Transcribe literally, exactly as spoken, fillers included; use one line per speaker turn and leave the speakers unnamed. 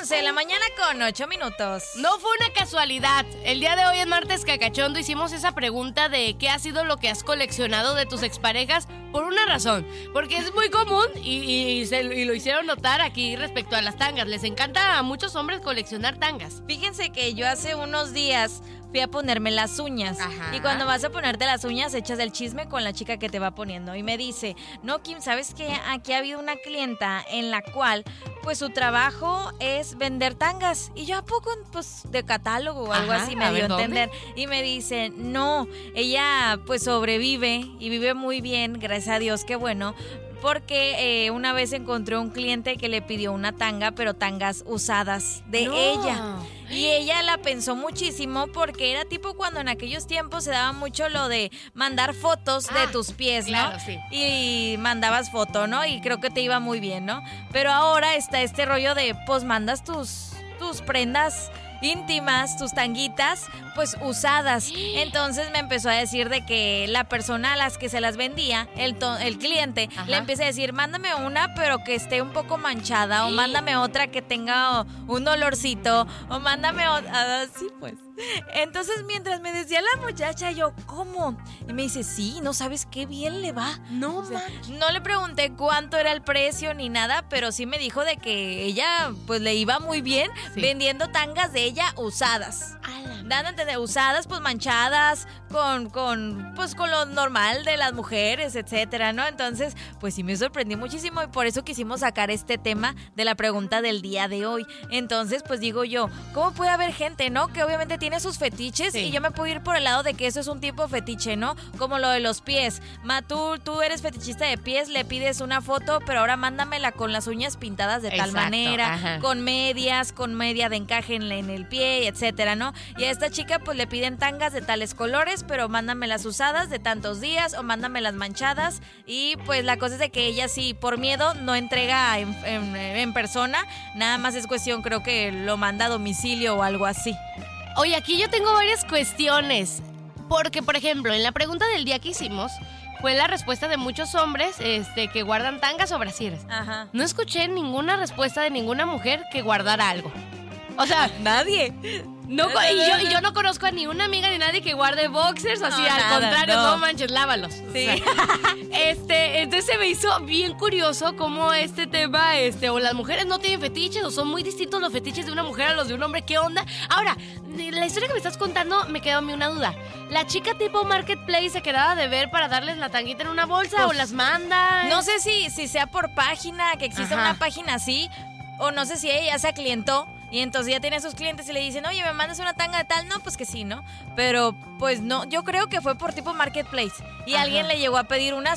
once de la mañana con ocho minutos.
No fue una casualidad. El día de hoy en Martes Cacachondo hicimos esa pregunta de qué ha sido lo que has coleccionado de tus exparejas por una razón. Porque es muy común y, y, se, y lo hicieron notar aquí respecto a las tangas. Les encanta a muchos hombres coleccionar tangas.
Fíjense que yo hace unos días fui a ponerme las uñas.
Ajá.
Y cuando vas a ponerte las uñas, echas el chisme con la chica que te va poniendo. Y me dice, no, Kim, ¿sabes qué? Aquí ha habido una clienta en la cual, pues, su trabajo es vender tangas. Y yo, ¿a poco? Pues, de catálogo o algo
Ajá,
así me
a
dio a
ver,
entender. Y me dice, no, ella, pues, sobrevive y vive muy bien, gracias a Dios, qué bueno. Porque eh, una vez encontré un cliente que le pidió una tanga, pero tangas usadas de
No.
ella. Y ella la pensó muchísimo porque era tipo cuando en aquellos tiempos se daba mucho lo de mandar fotos
Ah,
de tus pies, ¿no?
claro, sí.
Y mandabas foto, ¿no? Y creo que te iba muy bien, ¿no? Pero ahora está este rollo de, pues mandas tus, tus prendas íntimas, tus tanguitas, pues usadas. Entonces me empezó a decir de que la persona a las que se las vendía, el, to- el cliente,
Ajá.
le empieza a decir, mándame una pero que esté un poco manchada, o mándame otra que tenga un olorcito, o mándame otra, así pues. Entonces mientras me decía la muchacha, yo, ¿cómo? Y me dice, sí, ¿no sabes qué bien le va?
No,
O sea,
manches.
no le pregunté cuánto era el precio ni nada, pero sí me dijo de que ella pues le iba muy bien
Sí.
vendiendo tangas de ella usadas.
Ala.
Dando a entender, usadas, pues manchadas, con, con, pues con lo normal de las mujeres, etcétera, ¿no? Entonces, pues sí me sorprendí muchísimo y por eso quisimos sacar este tema de la pregunta del día de hoy. Entonces, pues digo yo, ¿cómo puede haber gente, no? Que obviamente tiene sus fetiches
Sí.
y yo me puedo ir por el lado de que eso es un tipo fetiche, ¿no? Como lo de los pies. Ma, tú, tú eres fetichista de pies, le pides una foto, pero ahora mándamela con las uñas pintadas de tal
Exacto,
manera,
ajá.
con medias, con media de encaje en, la- en el pie, etcétera, ¿no? Y a esta chica pues le piden tangas de tales colores, pero mándamelas usadas de tantos días o mándamelas manchadas. Y pues la cosa es de que ella sí, por miedo, no entrega en, en- en persona, nada más es cuestión, creo que lo manda a domicilio o algo así.
Oye, aquí yo tengo varias cuestiones. Porque, por ejemplo, en la pregunta del día que hicimos, fue la respuesta de muchos hombres este, que guardan tangas o brasieres.
Ajá.
No escuché ninguna respuesta de ninguna mujer que guardara algo. O sea,
Nadie.
no, co- y, yo, y yo no conozco a ni una amiga ni nadie que guarde boxers, así
No,
al
nada,
contrario,
no.
no. manches, lávalos. O
Sí.
sea, este, entonces se me hizo bien curioso cómo este tema, este, o las mujeres no tienen fetiches, o son muy distintos los fetiches de una mujer a los de un hombre, ¿qué onda? Ahora, la historia que me estás contando me quedó a mí una duda. ¿La chica tipo Marketplace se quedaba de ver para darles la tanguita en una bolsa
Pues,
o las manda?
No sé si, si sea por página, que exista
Ajá.
una página así, o no sé si ella ya se aclientó y entonces ya tiene a sus clientes y le dicen, oye, ¿me mandas una tanga de tal? No, pues que sí, ¿no? Pero pues no, yo creo que fue por tipo Marketplace y
Ajá.
alguien le llegó a pedir una